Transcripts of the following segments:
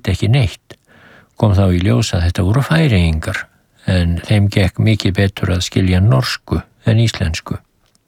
skildi ekki neitt. Kom þá í ljós að þetta voru Færeyingar, en þeim gekk mikið betur að skilja norsku en íslensku.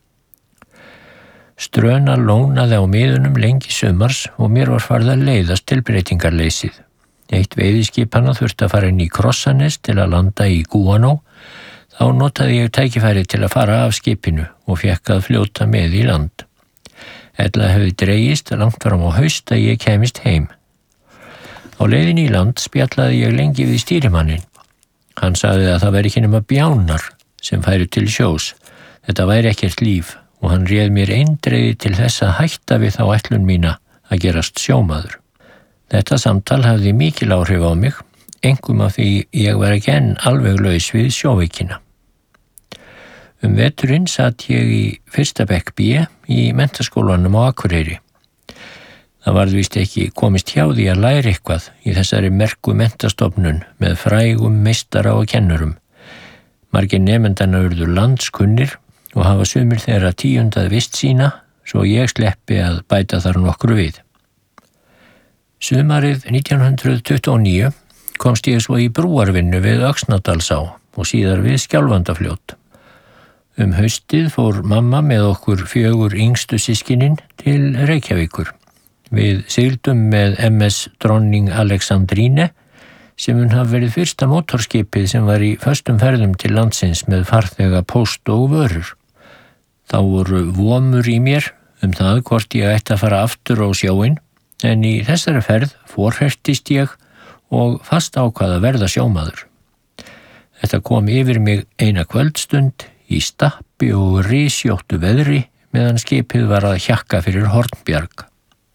Ströna lónaði á miðunum lengi sumars og mér var farið að leiðast til breytingarleysið. Eitt veiðiskipanna þurfti að fara inn í Krossanes til að landa í Guano. Þá notaði ég tækifæri til að fara af skipinu og fékk að fljóta með í land. Ella hefði dregist langt fram á haust að ég kæmist heim. Á leiðinni í land spjallaði ég lengi við stýrimannin. Hann sagði að það væri ekki nema bjánar sem færu til sjós. Þetta væri ekkert líf og hann réð mér eindreiði til þess að hætta við þá ætlun mína að gerast sjómaður. Þetta samtal hafði mikil áhrif á mig, einkum af því ég var ekki enn alveg laus við sjóveikina. Veturinn satt ég í fyrsta bekk B í menntaskólanum á Akureyri. Það varð víst ekki komist hjá því að læra eitthvað í þessari merku menntastofnun með frægum meistara og kennurum. Margir nemendanna urðu landskunnir og hafa sumir þeirra tíundað vist sína, svo ég sleppi að bæta þar nokkru við. Sumarið 1929 komst ég svo í brúarvinnu við Öxnadalsá og síðar við Skjálfandafljót. Haustið fór mamma með okkur 4 yngstu systkinin til Reykjavíkur. Við sigldum með MS Dronning Alexandrine sem mun hafa verið fyrsta mótorskipið sem var í föstum ferðum til landsins með farþega, póst og vörur. Þá voru vomur í mér það hvort ég ætti að fara aftur á sjóinn, en í þessari ferð forhertist ég og fast ákvað að verða sjómaður. Þetta kom yfir mig eina kvöldstund í stappi og risjóttu veðri meðan skipið var að hjakka fyrir Hornbjarg.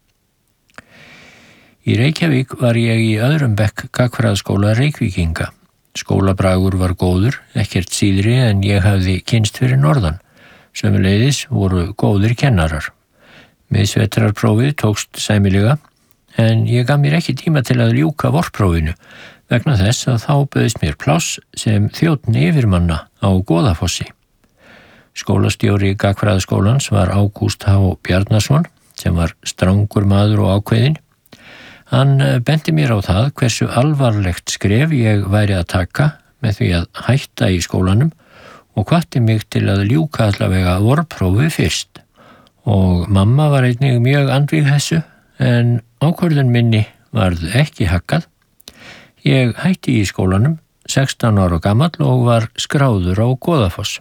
Í Reykjavík var ég í öðrum bekk gagnfræðaskóla Reykvíkinga. Skólabragur var góður, ekkert síðri en ég hafði kynnst fyrir norðan. Sömuleiðis voru góðir kennarar. Miðsvetrarprófið tókst sæmilega, en ég gaf mér ekki tíma til að ljúka vorprófinu vegna þess að þá bauðst mér pláss sem þjónn yfirmanna á Goðafossi. Skólastjóri gagnfræðaskólans var Ágúst H. Bjarnason, sem var strangur maður og ákveðinn. Hann benti mér á það hversu alvarlegt skref ég væri að taka með því að hætta í skólanum og hvatti mig til að ljúka allavega vorprófi fyrst. Og mamma var einnig mjög andvíg þessu, en ákvörðun minni varð ekki haggað. Ég hætti í skólanum, 16 ára gamall og var skráður á Goðafoss.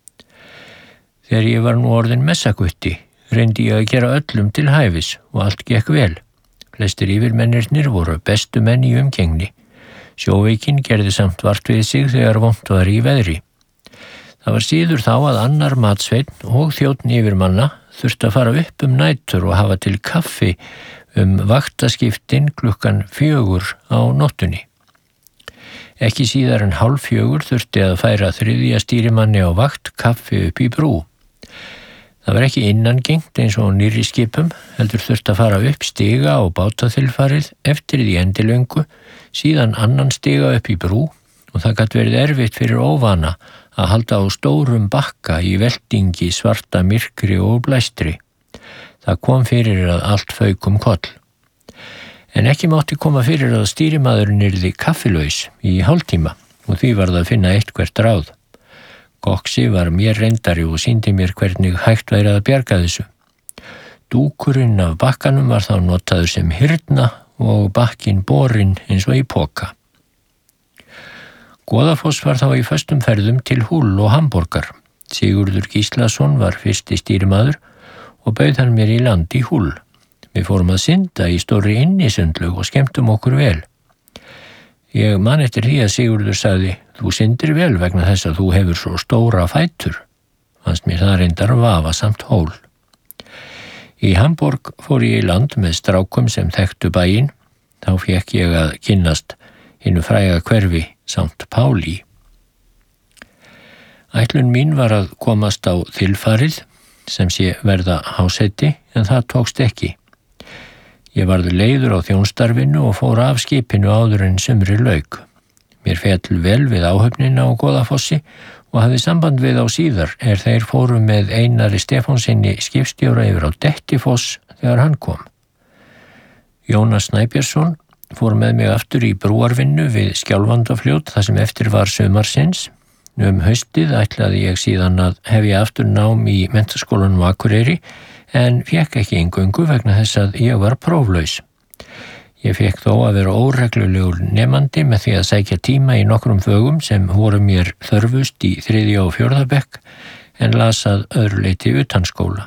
Þegar ég var nú orðinn messagutti, reyndi ég að gera öllum til hæfis og allt gekk vel. Flestir yfirmennirnir voru bestu menn í umgengni. Sjóveikin gerði samt vart við sig þegar vont var í veðri. Það var síður þá að annar matsveinn og þjónn yfirmanna þurfti að fara upp nætur og hafa til kaffi vaktaskiptin klukkan 4 á nóttunni. Ekki síðar en 3:30 þurfti að færa 3. stýrimanni á vakt kaffi upp í brú. Það var ekki innangengt eins og nýrri skipum, heldur þurfti að fara upp stiga og bátaþilfarið eftir því endilöngu, síðan annan stiga upp í brú og það gat verið erfitt fyrir óvana að halda á stórum bakka í veltingi, svarta myrkri og blæstri. Það kom fyrir að allt fauk koll. En ekki mátti koma fyrir að stýrimaðurinn yrði kaffilaus í hálftíma og því var það að finna eitthvert ráð. Goxi var mér reyndari og sýndi mér hvernig hægt væri að bjarga þessu. Dúkurinn af bakkanum var þá notaður sem hyrna og bakkinn borinn eins og í poka. Goðafoss var þá í föstum ferðum til Hull og Hamborgar. Sigurður Gíslason var fyrsti stýrimaður og bauð hann mér í land í Hull. Við fórum að synda í stórri innisundlaug og skemmtum okkur vel. Ég man eftir því að Sigurður sagði, þú syndir vel vegna þess að þú hefur svo stóra fætur. Fannst mér það reyndar vafasamt hól. Í Hamborg fór ég í land með strákum sem þekktu bæinn. Þá fékk ég að kynnast hinu fræga hverfi St. Páli. Ætlun mín var að komast á þilfarið sem sé verða hásetti, en það tókst ekki. Ég varð leiður á þjónstarfinu og fór af skipinu áður en sumri lauk. Mér féll vel við áhöfnina á Goðafossi og hafði samband við á síðar þeir fóru með Einari Stefánsinni skipstjóra yfir á Dettifoss þegar hann kom. Jónas Snæbjörnsson fór með mig aftur í brúarvinnu við Skjálfandafljót þar sem eftir var sumarsins. Haustið ætlaði ég síðan að hefja aftur nám í menntaskólanum á Akureyri en fékk ekki inngöngu vegna þess að ég var próflaus. Ég fékk þó að vera óreglulegur nemandi með því að sækja tíma í nokkrum fögum sem voru mér þörfust í 3. og 4. bekk en las að öðru leyti utan skóla.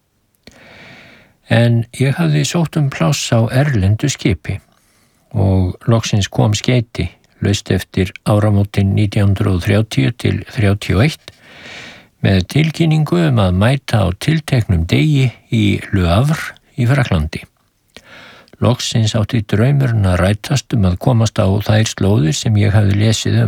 En ég hafði sótt pláss á erlendu skipi og loksins kom skeyti laust eftir áramótin 1930 til 31 með tilkynningu að mæta á tilteknum degi í Le Havre í Fraklandi. Loksins átti draumurinn að rætast að komast á þær slóðir sem ég hafði lesið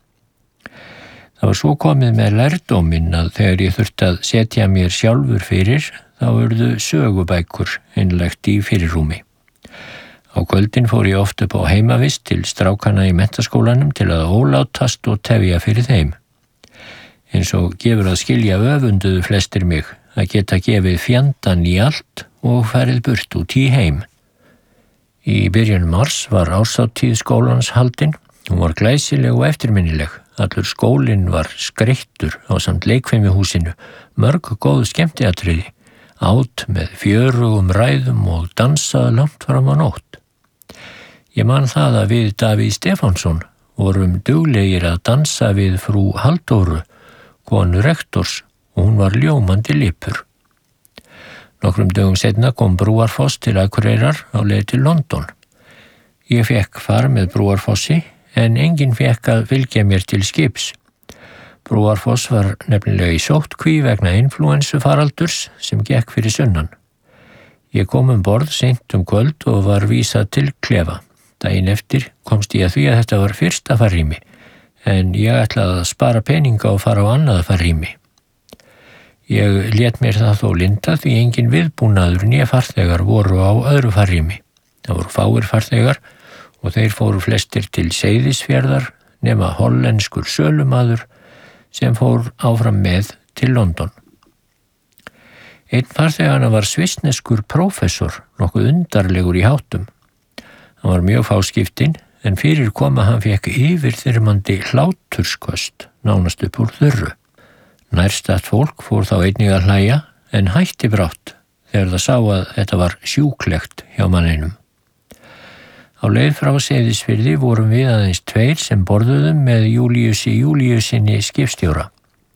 Það var svo komið með lærdóminn að þegar ég þurfti að setja mér sjálfur fyrir, þá urðu sögubækur einlægt í fyrirrúmi. Á kvöldin fór ég oft upp á heimavist til strákana í menntaskólanum til að ólátast og tefja fyrir þeim. Eins og gefur að skilja öfunduðu flestir mig að geta gefið fjandann í allt og farið burt út í heim. Í byrjun mars var árshátíð skólans haldin. Hún var glæsileg og eftirminnileg. Allur skólinn var skreyttur ásamt leikfimihúsinu, mörg góð skemmtiatriði, át með fjörugum ræðum og dansað langt fram á nótt. Ég man það að við Davíð Stefánsson vorum duglegir að dansa við frú Halldóru, konu rektors, og hún var ljómandi lipur. Nokkrum dögum seinna kom Brúarfoss til Akureyrar á leið til London. Ég fékk far með Brúarfossi, en enginn fékk að fylgja mér til skips. Brúarfoss var nefnilega í sóttkví vegna inflúensufaraldurs sem gekk fyrir sunnan. Ég kom borð seint kvöld og var vísað til klefa. Daginn eftir komst ég að því að þetta var fyrsta farrými, en ég ætlaði að spara peninga og fara á annað farrými. Ég lét mér það þó linda því engin viðbúnaður né farþegar voru á öðru farrými. Það voru fáir farþegar og þeir fóru flestir til Seyðisfjarðar nema hollenskur sölumaður sem fór áfram með til London. Einn farþegana var svissneskur prófessor, nokkuð undarlegur í háttum. Hann var mjög fáskiptinn, en fyrir koma hann fékk yfirþyrmandi hlátursköst, nánast upp úr þurru. Nærstatt fólk fór þá einnig að hlæja, en hætti brátt þegar það sá að þetta var sjúklegt hjá manninum. Á leið frá Seyðisfirði vorum við aðeins 2 sem borðuðum með Júlíusi Júlíusinni skipstjóra.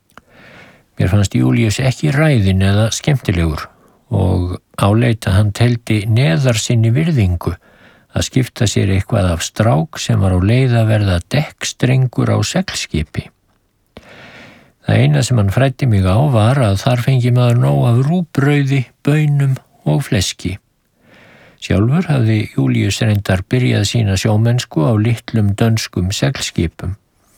Mér fannst Júlíus ekki ræðinn eða skemmtilegur og áleit að hann teldi neðar sinni virðingu að skipta sér eitthvað af strák sem var á leið að verða dekkstrengur á seglskipi. Það eina sem hann fræddi mig á var að þar fengi maður nóg af rúgbrauði, baunum og fleski. Sjálfur hafði Júlíus reyndar byrjað sína sjómennsku á litlum dönskum seglskipum.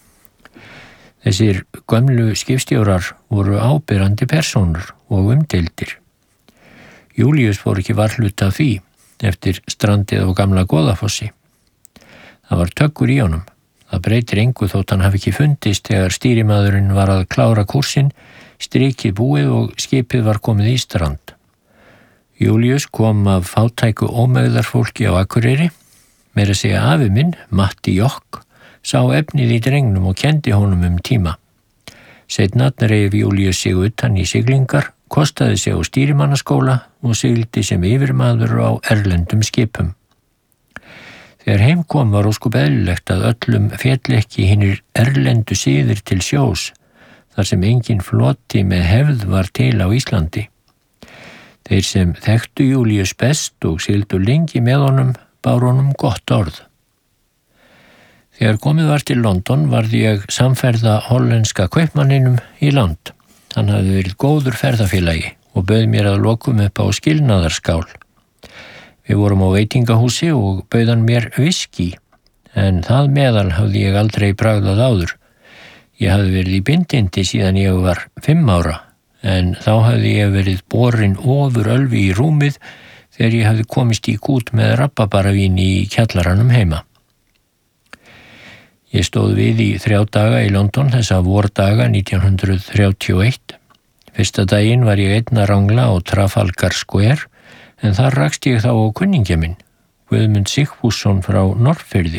Þessir gömlu skipstjórar voru áberandi persónur og umdeildir. Júlíus fór ekki varhluta af því eftir strandið á gamla Goðafossi. Það var tökkur í honum. Það breytir engu þótt hann hafi ekki fundist þegar stýrimaðurinn var að klára kúrsinn, strikið búið og skipið var komið í strand. Júlíus kom af fátæku ómegðarfólki á Akureyri. Meira að segja afi minn, Matti Jokk, sá efnið í drengnum og kendi honum tíma. Seinna reif Júlíus sig utan í siglingar, kostaði sig á stýrimannaskóla og sigldi sem yfirmaður á erlendum skipum. Þegar heim kom var óskup eðlilegt að öllum féll ekki hinir erlendu siðir til sjós, þar sem engin floti með hefð var til á Íslandi. Þeir sem þekktu Júlíus best og sigldu lengi með honum bar honum gott orð. Þegar komið var til London varð ég samferða hollenska kaupmanninum í land. Hann hafði verið góður ferðafélagi og bauð mér að lokum upp á skilnaðarskál. Við vorum á veitingahúsi og bauð hann mér viskí, en það meðal hafði ég aldrei bragðað áður. Ég hafði verið í bindindi síðan ég var 5 ára. En þá hafði ég verið borin ofur ölvi í rúmið þegar ég hafði komist í kút með rabarbaravíni í kjallaranum heima. Ég stóð við í 3 daga í London þessa vordaga 1931. Fyrsta daginn var ég einn að rangla á Trafalgar Square, en þar rakst ég þá á kunningja minn, Guðmund Sigfússon frá Norrfirði